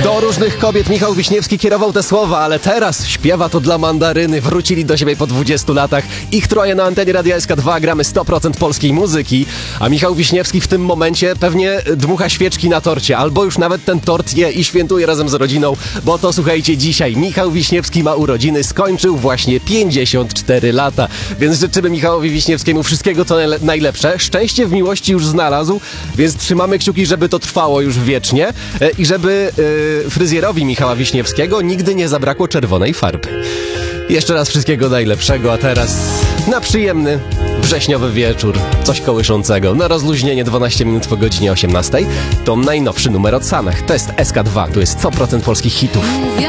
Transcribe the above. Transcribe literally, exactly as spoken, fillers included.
Do różnych kobiet Michał Wiśniewski kierował te słowa, ale teraz śpiewa to dla Mandaryny. Wrócili do siebie po dwudziestu latach. Ich troje na antenie Radia S K dwa, gramy sto procent polskiej muzyki. A Michał Wiśniewski w tym momencie pewnie dmucha świeczki na torcie, albo już nawet ten tort je i świętuje razem z rodziną, bo to słuchajcie, dzisiaj Michał Wiśniewski ma urodziny, skończył właśnie pięćdziesiąt cztery lata. Więc życzymy Michałowi Wiśniewskiemu wszystkiego co najle- najlepsze. Szczęście w miłości już znalazł, więc trzymamy kciuki, żeby to trwało już wiecznie e, i żeby e, fryzjerowi Michała Wiśniewskiego nigdy nie zabrakło czerwonej farby. Jeszcze raz wszystkiego najlepszego, a teraz na przyjemny wrześniowy wieczór, coś kołyszącego, na rozluźnienie dwanaście minut po godzinie osiemnastej. To najnowszy numer od Sanach. To jest S K dwa, tu jest sto procent polskich hitów.